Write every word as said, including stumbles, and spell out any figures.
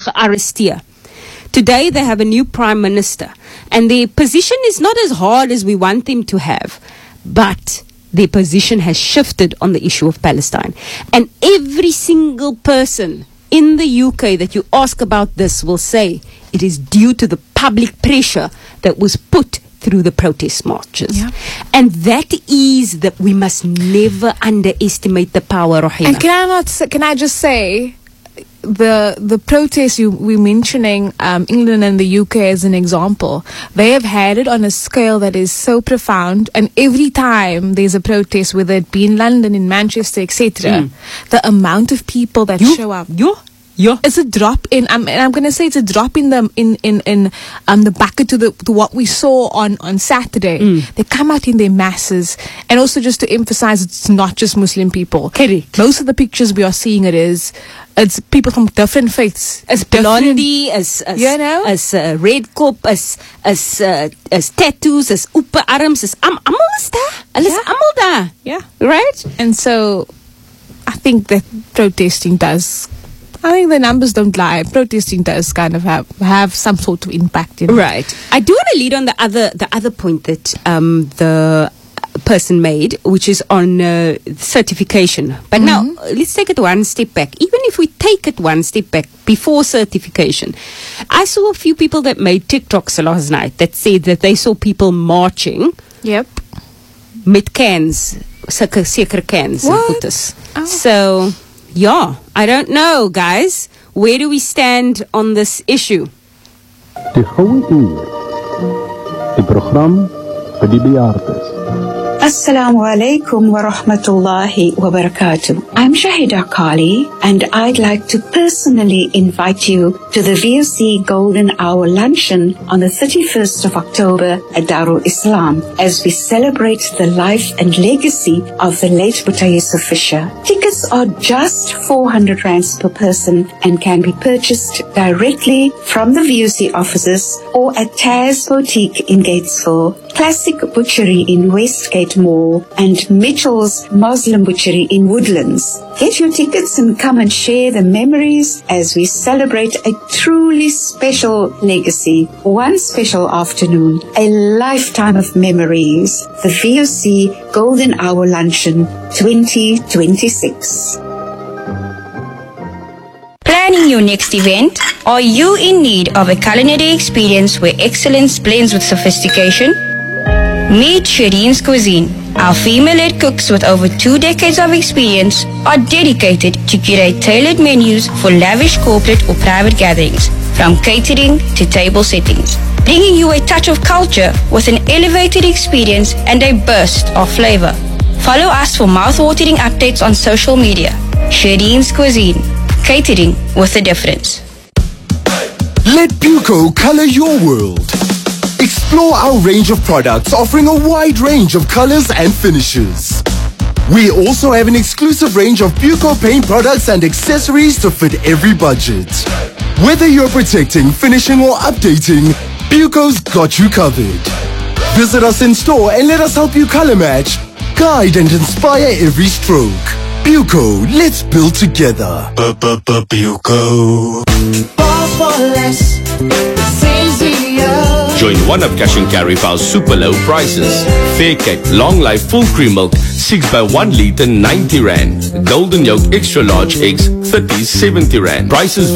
gearresteer. Today they have a new prime minister, and their position is not as hard as we want them to have, but their position has shifted on the issue of Palestine. And every single person in the U K that you ask about this will say it is due to the public pressure that was put through the protest marches. Yeah. And that is that we must never underestimate the power of And can I not say, can I just say, the the protests you we mentioning um, England and the U K as an example, they have had it on a scale that is so profound, and every time there's a protest, whether it be in London, in Manchester, et cetera, mm. the amount of people that you, show up, you, you. it's a drop in. Um, and I'm going to say it's a drop in the in in in um the bucket to the to what we saw on on Saturday. Mm. They come out in their masses, and also just to emphasize, it's not just Muslim people. Correct. Most of the pictures we are seeing, it is. It's people from different faiths. As blondie, as as, you know? as uh, red kop, as as uh, as tattoos, as open arms, as am almal is daar. Hulle is almal daar. Yeah. Right? And so I think that protesting does, I think the numbers don't lie. Protesting does kind of have have some sort of impact. You know? Right. I do want to lead on the other the other point that um, the person made, which is on uh, certification. But mm-hmm. now let's take it one step back. Even if we take it one step back before certification, I saw a few people that made TikToks last night that said that they saw people marching. Yep. Met cans, sekere sekere cans and boetes. Oh. So yeah, I don't know, guys. Where do we stand on this issue? Die Goue Uur, die program vir die bejaardes. Assalamu alaikum wa rahmatullahi wa barakatuh. I'm Shahida Kali, and I'd like to personally invite you to the V O C Golden Hour Luncheon on the thirty-first of October at Darul Islam as we celebrate the life and legacy of the late Boeta Yusuf Fisher. Tickets are just four hundred rands per person and can be purchased directly from the V O C offices or at Taz Boutique in Gatesville, Classic Butchery in Westgate Mall, and Mitchell's Muslim Butchery in Woodlands. Get your tickets and come and share the memories as we celebrate a truly special legacy. One special afternoon, a lifetime of memories. The V O C Golden Hour Luncheon twenty twenty-six. Planning your next event? Are you in need of a culinary experience where excellence blends with sophistication? Meet Shireen's Cuisine. Our female-led cooks with over two decades of experience are dedicated to curate tailored menus for lavish corporate or private gatherings, from catering to table settings, bringing you a touch of culture with an elevated experience and a burst of flavor. Follow us for mouth-watering updates on social media. Shireen's Cuisine, catering with a difference. Let Buco color your world. Explore our range of products offering a wide range of colors and finishes. We also have an exclusive range of Buco paint products and accessories to fit every budget. Whether you're protecting, finishing or updating, Buco's got you covered. Visit us in store and let us help you color match, guide and inspire every stroke. Buco, let's build together. Buco. Join one up cash and carry for our super low prices. Fair Cake, long life full cream milk, six by one litre, ninety rand. Golden Yolk extra large eggs, thirty, seventy rand. Prices